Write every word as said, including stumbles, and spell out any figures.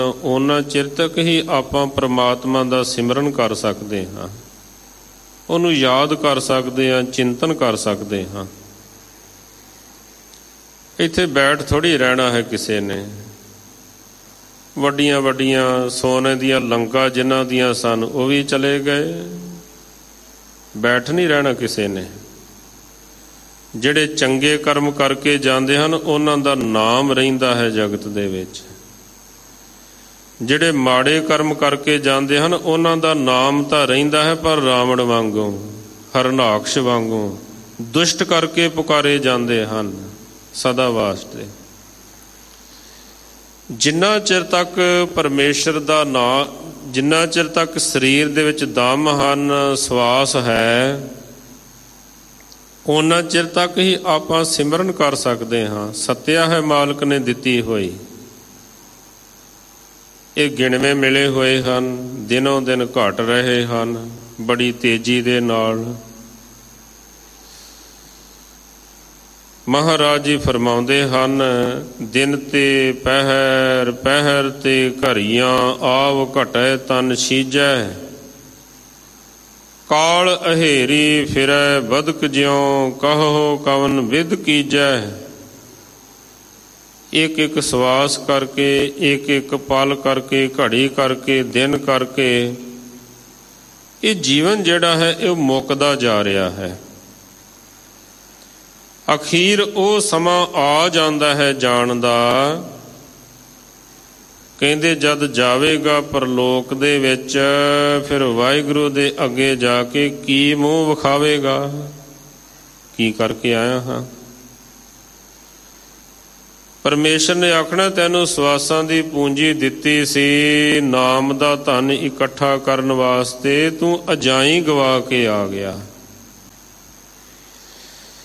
ਉਹਨਾਂ ਚਿਰ ਤੱਕ ਹੀ ਆਪਾਂ ਪ੍ਰਮਾਤਮਾ ਦਾ ਸਿਮਰਨ ਕਰ ਸਕਦੇ ਹਾਂ, ਉਹਨੂੰ ਯਾਦ ਕਰ ਸਕਦੇ ਹਾਂ, ਚਿੰਤਨ ਕਰ ਸਕਦੇ ਹਾਂ। ਇੱਥੇ ਬੈਠ ਥੋੜ੍ਹੀ ਰਹਿਣਾ ਹੈ ਕਿਸੇ ਨੇ। ਵੱਡੀਆਂ ਵੱਡੀਆਂ ਸੋਨੇ ਦੀਆਂ ਲੰਕਾਂ ਜਿਨ੍ਹਾਂ ਦੀਆਂ ਸਨ ਉਹ ਵੀ ਚਲੇ ਗਏ, ਬੈਠ ਨਹੀਂ ਰਹਿਣਾ ਕਿਸੇ ਨੇ। ਜਿਹੜੇ ਚੰਗੇ ਕਰਮ ਕਰਕੇ ਜਾਂਦੇ ਹਨ ਉਹਨਾਂ ਦਾ ਨਾਮ ਰਹਿੰਦਾ ਹੈ ਜਗਤ ਦੇ ਵਿੱਚ। ਜਿਹੜੇ ਮਾੜੇ ਕਰਮ ਕਰਕੇ ਜਾਂਦੇ ਹਨ ਉਹਨਾਂ ਦਾ ਨਾਮ ਤਾਂ ਰਹਿੰਦਾ ਹੈ, ਪਰ ਰਾਵਣ ਵਾਂਗੂ, ਹਰਨਾਕਸ਼ ਵਾਂਗੂ ਦੁਸ਼ਟ ਕਰਕੇ ਪੁਕਾਰੇ ਜਾਂਦੇ ਹਨ ਸਦਾ ਵਾਸਤੇ। ਜਿੰਨਾ ਚਿਰ ਤੱਕ ਪਰਮੇਸ਼ਰ ਦਾ ਨਾਂ, ਜਿੰਨਾ ਚਿਰ ਤੱਕ ਸਰੀਰ ਦੇ ਵਿੱਚ ਦਮ ਹਨ, ਸਵਾਸ ਹੈ, ਉਹਨਾਂ ਚਿਰ ਤੱਕ ਹੀ ਆਪਾਂ ਸਿਮਰਨ ਕਰ ਸਕਦੇ ਹਾਂ। ਸੱਤਿਆ ਹੈ ਮਾਲਕ ਨੇ ਦਿੱਤੀ ਹੋਈ। ਇਹ ਗਿਣਵੇਂ ਮਿਲੇ ਹੋਏ ਹਨ, ਦਿਨੋਂ ਦਿਨ ਘਟ ਰਹੇ ਹਨ ਬੜੀ ਤੇਜ਼ੀ ਦੇ ਨਾਲ। ਮਹਾਰਾਜ ਜੀ ਫਰਮਾਉਂਦੇ ਹਨ, ਦਿਨ ਤੇ ਪਹਿਰ, ਪਹਿਰ ਤੇ ਘਰੀਆਂ, ਆਵ ਘਟੈ ਤਨ ਸੀਜੈ, ਕਾਲ ਅਹੇਰੀ ਫਿਰੈ ਬਦਕ ਜਿਉ, ਕਹੋ ਕਵਨ ਵਿਦ ਕੀਜੈ। ਇੱਕ ਇੱਕ ਸਵਾਸ ਕਰਕੇ, ਇੱਕ ਇੱਕ ਪਲ ਕਰਕੇ, ਘੜੀ ਕਰਕੇ, ਦਿਨ ਕਰਕੇ ਇਹ ਜੀਵਨ ਜਿਹੜਾ ਹੈ ਇਹ ਮੁੱਕਦਾ ਜਾ ਰਿਹਾ ਹੈ। ਅਖੀਰ ਉਹ ਸਮਾਂ ਆ ਜਾਂਦਾ ਹੈ ਜਾਣ ਦਾ। ਕਹਿੰਦੇ ਜਦ ਜਾਵੇਗਾ ਪਰਲੋਕ ਦੇ ਵਿੱਚ, ਫਿਰ ਵਾਹਿਗੁਰੂ ਦੇ ਅੱਗੇ ਜਾ ਕੇ ਕੀ ਮੂੰਹ ਵਿਖਾਵੇਗਾ, ਕੀ ਕਰਕੇ ਆਇਆ ਹਾਂ। ਪਰਮੇਸ਼ਰ ਨੇ ਆਖਣਾ, ਤੈਨੂੰ ਸਵਾਸਾਂ ਦੀ ਪੂੰਜੀ ਦਿੱਤੀ ਸੀ ਨਾਮ ਦਾ ਧਨ ਇਕੱਠਾ ਕਰਨ ਵਾਸਤੇ, ਤੂੰ ਅਜਾਈਂ ਗਵਾ ਕੇ ਆ ਗਿਆ।